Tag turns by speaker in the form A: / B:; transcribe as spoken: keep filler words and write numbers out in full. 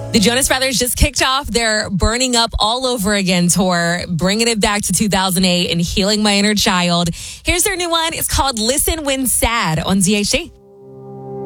A: The Jonas Brothers just kicked off their Burning Up All Over Again tour, bringing it back to two thousand eight and healing my inner child. Here's their new one. It's called Listen When Sad on Z H D.